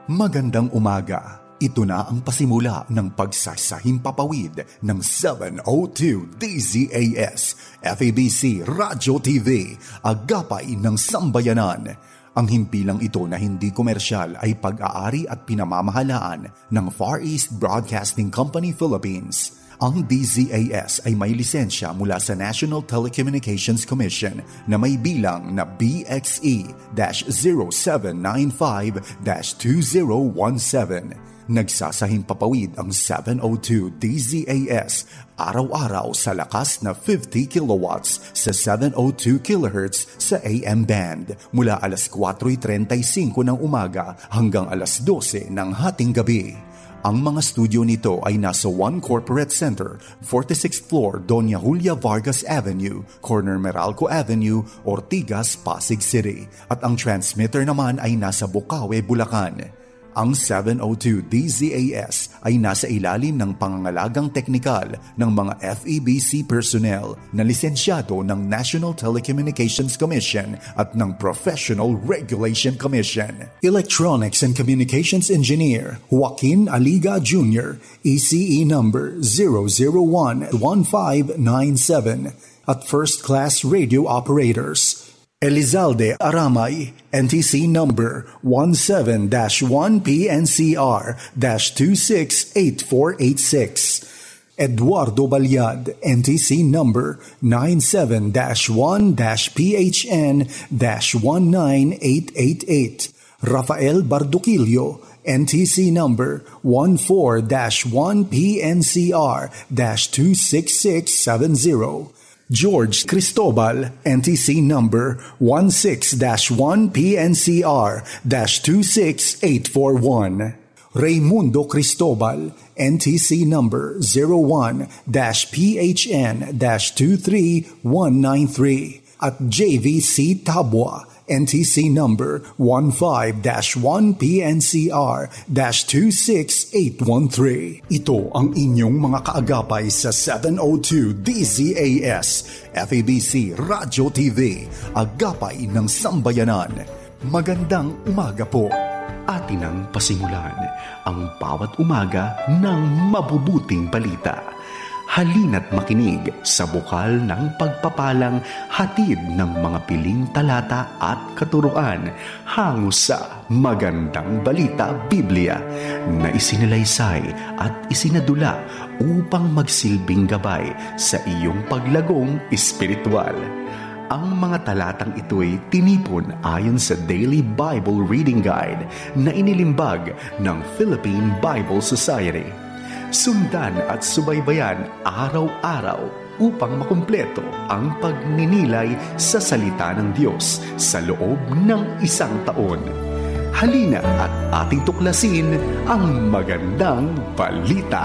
Magandang umaga. Ito na ang pasimula ng pagsasahimpapawid ng 702 DZAS, FEBC Radio TV, Agapay ng Sambayanan. Ang himpilang ito na hindi komersyal ay pag-aari at pinamamahalaan ng Far East Broadcasting Company Philippines. Ang DZAS ay may lisensya mula sa National Telecommunications Commission na may bilang na BXE-0795-2017. Nagsasahimpapawid ang 702 DZAS araw-araw sa lakas na 50 kilowatts sa 702 kHz sa AM band mula alas 4:35 ng umaga hanggang alas 12 ng hating gabi. Ang mga studio nito ay nasa One Corporate Center, 46th floor, Doña Julia Vargas Avenue, corner Meralco Avenue, Ortigas, Pasig City. At ang transmitter naman ay nasa Bukawe, Bulacan. Ang 702 DZAS ay nasa ilalim ng pangangalagang teknikal ng mga FEBC personnel na lisensyado ng National Telecommunications Commission at ng Professional Regulation Commission. Electronics and Communications Engineer Joaquin Aliga Jr., ECE number 0011597 at First Class Radio Operators Elizalde Aramay, NTC number 17-1PNCR-268486. Eduardo Balyad, NTC number 97-1-PHN-19888. Rafael Barduquillo, NTC number 14-1-PNCR-26670. George Cristobal, NTC number 16-1-PNCR-26841. Raymundo Cristobal, NTC number 01-PHN-23193. At JVC Tabwa, NTC number 15-1-PNCR-26813. Ito ang inyong mga kaagapay sa 702 DZAS, FEBC Radio TV, Agapay ng Sambayanan. Magandang umaga po. Atin ang pasimulan ang bawat umaga ng mabubuting balita. Halina't makinig sa bukal ng pagpapalang hatid ng mga piling talata at katuruan hango sa Magandang Balita Biblia na isinalaysay at isinadula upang magsilbing gabay sa iyong paglagong espiritual. Ang mga talatang ito'y tinipon ayon sa Daily Bible Reading Guide na inilimbag ng Philippine Bible Society. Sundan at subaybayan araw-araw upang makumpleto ang pagninilay sa salita ng Diyos sa loob ng isang taon. Halina at ating tuklasin ang magandang balita.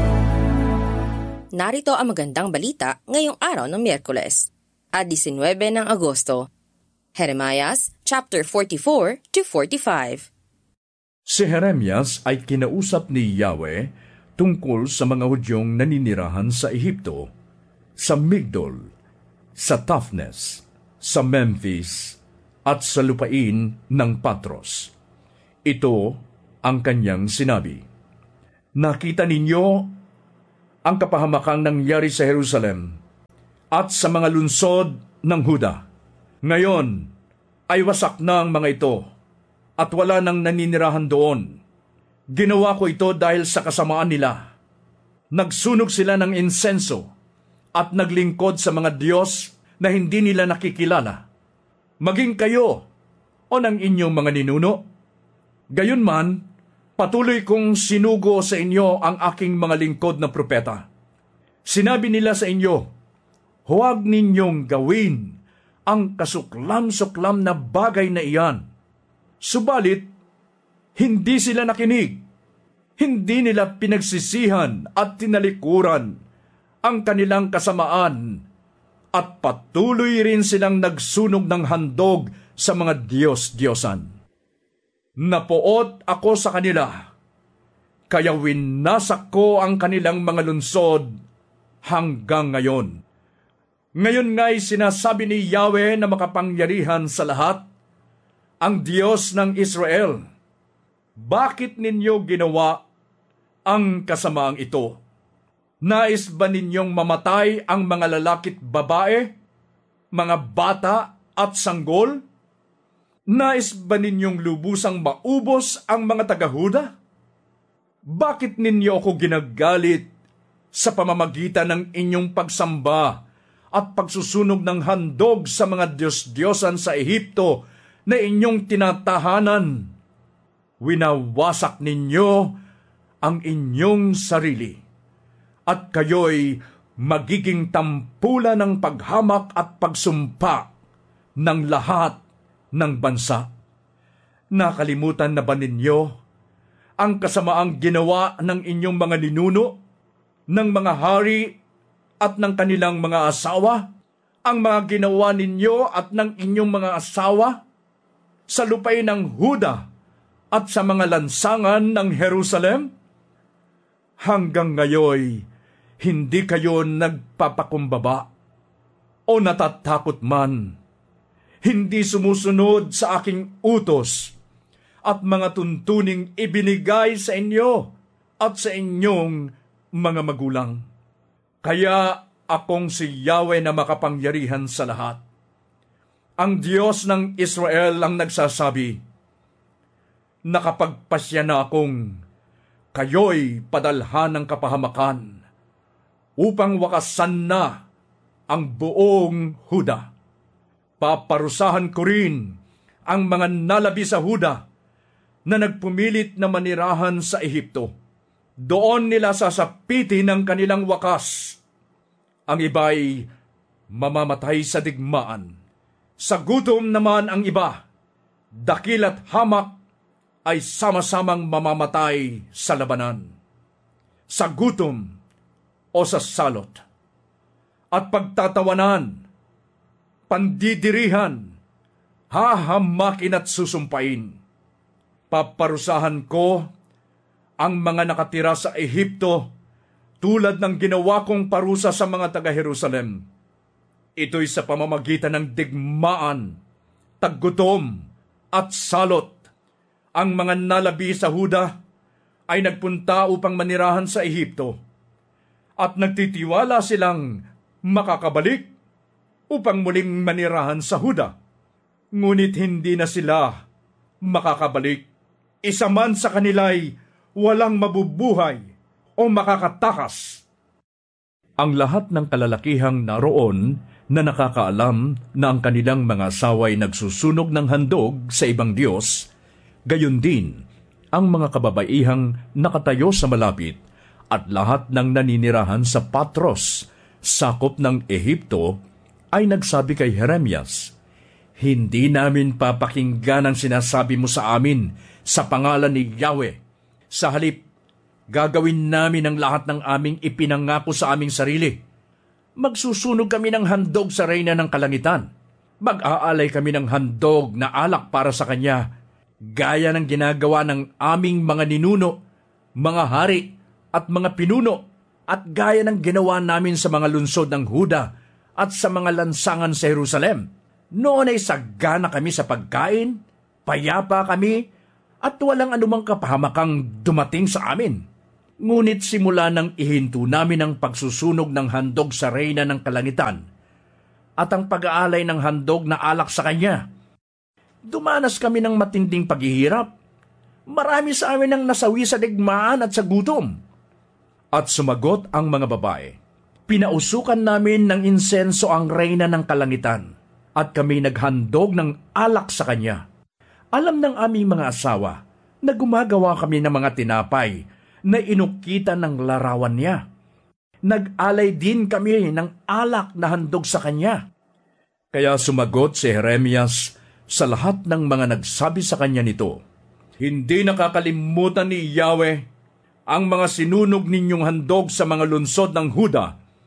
Narito ang magandang balita ngayong araw ng Miyerkules, 19 ng Agosto. Jeremias chapter 44 to 45. Si Jeremias ay kinausap ni Yahweh tungkol sa mga Hudyong naninirahan sa Ehipto, sa Migdol, sa Taphnes, sa Memphis, at sa lupain ng Patros. Ito ang kanyang sinabi. Nakita ninyo ang kapahamakang nangyari sa Jerusalem at sa mga lungsod ng Huda. Ngayon ay wasak na ang mga ito at wala nang naninirahan doon. Ginawa ko ito dahil sa kasamaan nila. Nagsunog sila ng insenso at naglingkod sa mga Diyos na hindi nila nakikilala. Maging kayo o ng inyong mga ninuno. Gayunman, patuloy kong sinugo sa inyo ang aking mga lingkod na propeta. Sinabi nila sa inyo, huwag ninyong gawin ang kasuklam-suklam na bagay na iyan. Subalit, hindi sila nakinig. Hindi nila pinagsisihan at tinalikuran ang kanilang kasamaan at patuloy rin silang nagsunog ng handog sa mga Diyos-Diyosan. Napuot ako sa kanila, kaya winasak ko ang kanilang mga lungsod hanggang ngayon. Ngayon nga'y sinasabi ni Yahweh na makapangyarihan sa lahat, ang Diyos ng Israel, Bakit ninyo ginawa ang kasamaang ito? Nais ba ninyong mamatay ang mga lalaki't babae, mga bata at sanggol? Nais ba ninyong lubusang maubos ang mga taga-Huda? Bakit ninyo ako ginagalit sa pamamagitan ng inyong pagsamba at pagsusunog ng handog sa mga Diyos-Diyosan sa Ehipto na inyong tinatahanan? Winawasak ninyo ang inyong sarili, at kayo'y magiging tampulan ng paghamak at pagsumpa ng lahat ng bansa. Nakalimutan na ba ninyo ang kasamaang ginawa ng inyong mga ninuno, ng mga hari at ng kanilang mga asawa? Ang mga ginawa ninyo at ng inyong mga asawa sa lupain ng Huda at sa mga lansangan ng Jerusalem? Hanggang ngayon, hindi kayo nagpapakumbaba o natatakot man, hindi sumusunod sa aking utos at mga tuntuning ibinigay sa inyo at sa inyong mga magulang. Kaya akong si Yahweh na makapangyarihan sa lahat, ang Diyos ng Israel ang nagsasabi, nakapagpasya na akong kayo'y padalhan ng kapahamakan upang wakasan na ang buong Huda. Paparusahan ko rin ang mga nalabi sa Huda na nagpumilit na manirahan sa Ehipto. Doon nila sasapitin ang kanilang wakas. Ang iba'y mamamatay sa digmaan. Sa gutom naman ang iba, dakil at hamak ay sama-samang mamamatay sa labanan. Sa gutom o sa salot, at pagtatawanan, pandidirihan, hahamakin at susumpain. Paparusahan ko ang mga nakatira sa Ehipto tulad ng ginawa kong parusa sa mga taga-Jerusalem. Ito'y sa pamamagitan ng digmaan, taggutom at salot. Ang mga nalabi sa Huda ay nagpunta upang manirahan sa Ehipto, at nagtitiwala silang makakabalik upang muling manirahan sa Huda. Ngunit hindi na sila makakabalik. Isa man sa kanila'y walang mabubuhay o makakatakas. Ang lahat ng kalalakihang naroon na nakakaalam na ang kanilang mga asawa'y nagsusunog ng handog sa ibang Diyos, gayon din ang mga kababaihang nakatayo sa malapit at lahat ng naninirahan sa Patros, sakop ng Ehipto, ay nagsabi kay Jeremias, hindi namin papakinggan ang sinasabi mo sa amin sa pangalan ni Yahweh. Sa halip, gagawin namin ang lahat ng aming ipinangako sa aming sarili. Magsusunog kami ng handog sa Reyna ng Kalangitan. Mag-aalay kami ng handog na alak para sa kanya, gaya ng ginagawa ng aming mga ninuno, mga hari at mga pinuno, at gaya ng ginawa namin sa mga lungsod ng Huda at sa mga lansangan sa Jerusalem. Noon ay sagana kami sa pagkain, payapa kami, at walang anumang kapahamakang dumating sa amin. Ngunit simula nang ihinto namin ang pagsusunog ng handog sa Reyna ng Kalangitan at ang pag-aalay ng handog na alak sa kanya, dumanas kami ng matinding paghihirap. Marami sa amin ang nasawi sa digmaan at sa gutom. At sumagot ang mga babae, pinausukan namin ng insenso ang Reyna ng Kalangitan, at kami naghandog ng alak sa kanya. Alam ng aming mga asawa na gumagawa kami ng mga tinapay na inukita ng larawan niya. Nag-alay din kami ng alak na handog sa kanya. Kaya sumagot si Jeremias sa lahat ng mga nagsabi sa kanya nito, hindi nakakalimutan ni Yahweh ang mga sinunog ninyong handog sa mga lungsod ng Huda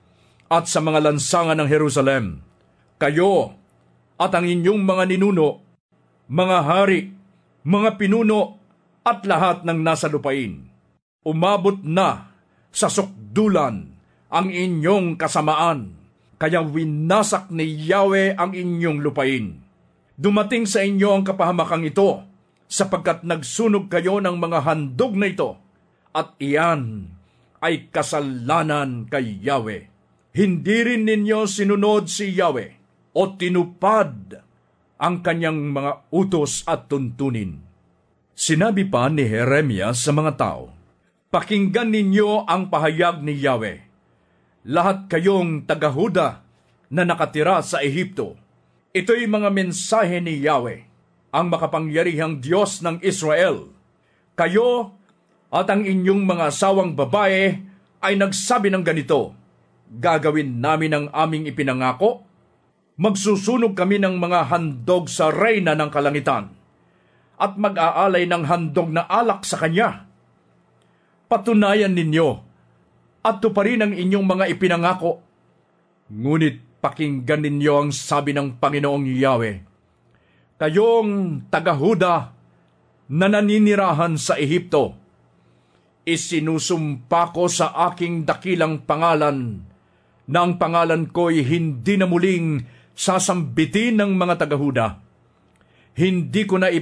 at sa mga lansangan ng Jerusalem. Kayo at ang inyong mga ninuno, mga hari, mga pinuno at lahat ng nasa lupain. Umabot na sa sukdulan ang inyong kasamaan, kaya winasak ni Yahweh ang inyong lupain. Dumating sa inyo ang kapahamakang ito sapagkat nagsunog kayo ng mga handog na ito, at iyan ay kasalanan kay Yahweh. Hindi rin ninyo sinunod si Yahweh o tinupad ang kanyang mga utos at tuntunin. Sinabi pa ni Jeremias sa mga tao, pakinggan ninyo ang pahayag ni Yahweh. Lahat kayong taga-Huda na nakatira sa Ehipto, ito'y mga mensahe ni Yahweh, ang makapangyarihang Diyos ng Israel. Kayo at ang inyong mga asawang babae ay nagsabi ng ganito, gagawin namin ang aming ipinangako, magsusunog kami ng mga handog sa reyna ng kalangitan, at mag-aalay ng handog na alak sa kanya. Patunayan ninyo at tuparin ang inyong mga ipinangako. Ngunit pakinggan ninyo ang sabi ng Panginoong Yahweh. Kayong taga-Huda na naninirahan sa Ehipto, isinusumpa ko sa aking dakilang pangalan na ang pangalan ko'y hindi na muling sasambitin ng mga taga-Huda. Hindi ko na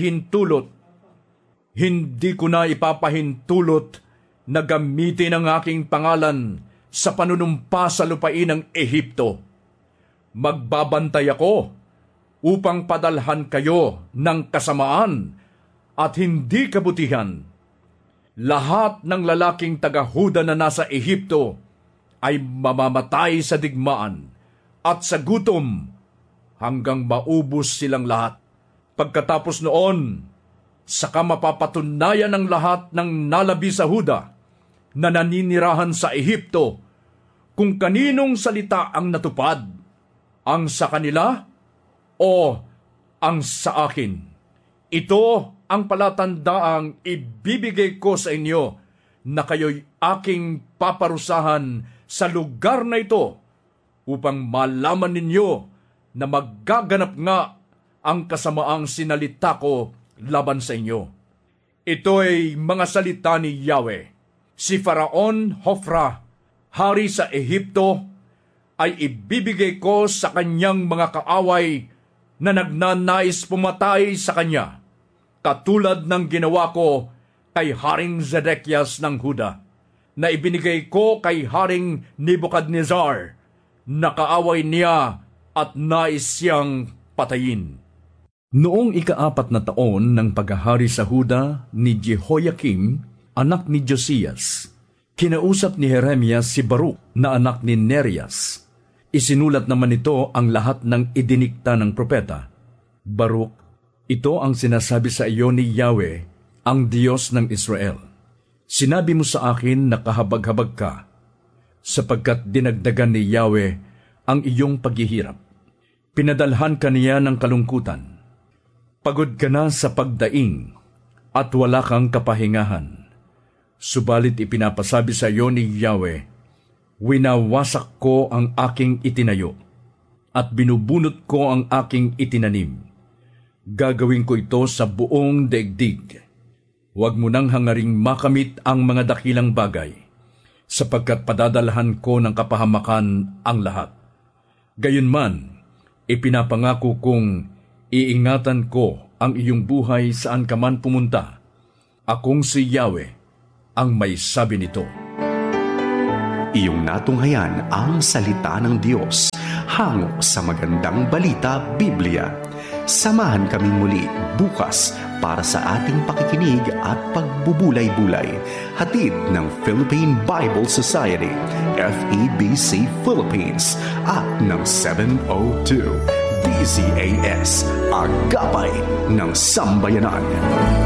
ipapahintulot na gamitin ang aking pangalan sa panunumpa sa lupain ng Ehipto. Magbabantay ako upang padalhan kayo ng kasamaan at hindi kabutihan. Lahat ng lalaking taga-Huda na nasa Ehipto ay mamamatay sa digmaan at sa gutom hanggang maubos silang lahat. Pagkatapos noon, saka mapapatunayan ng lahat ng nalabi sa Huda na naninirahan sa Ehipto kung kaninong salita ang natupad, ang sa kanila o ang sa akin. Ito ang palatandaang ibibigay ko sa inyo na kayo'y aking paparusahan sa lugar na ito upang malaman ninyo na maggaganap nga ang kasamaang sinalita ko laban sa inyo. Ito ay mga salita ni Yahweh. Si Faraon Hofra, hari sa Ehipto, ay ibibigay ko sa kanyang mga kaaway na nagnanais pumatay sa kanya, katulad ng ginawa ko kay Haring Zedekias ng Huda, na ibinigay ko kay Haring Nebuchadnezzar, na kaaway niya at nais siyang patayin. Noong ika-4 na taon ng paghahari sa Huda ni Jehoiakim, anak ni Josias, kinausap ni Jeremias si Baruch na anak ni Nerias. Isinulat naman ito ang lahat ng idinikta ng propeta. Baruch, ito ang sinasabi sa iyo ni Yahweh, ang Diyos ng Israel. Sinabi mo sa akin na kahabag-habag ka, sapagkat dinagdagan ni Yahweh ang iyong paghihirap. Pinadalhan ka niya ng kalungkutan. Pagod ka na sa pagdaing at wala kang kapahingahan. Subalit ipinapasabi sa iyo ni Yahweh, winawasak ko ang aking itinayo at binubunot ko ang aking itinanim. Gagawin ko ito sa buong daigdig. Huwag mo nang hangaring makamit ang mga dakilang bagay, sapagkat padadalhan ko ng kapahamakan ang lahat. Gayunman, ipinapangako kong iingatan ko ang iyong buhay saan ka man pumunta. Akong si Yahweh ang may sabi nito. Iyong natunghayan ang salita ng Diyos hango sa magandang balita Biblia. Samahan kaming muli bukas para sa ating pakikinig at pagbubulay-bulay. Hatid ng Philippine Bible Society, FEBC Philippines at ng 702 DZAS, Agapay ng Sambayanan.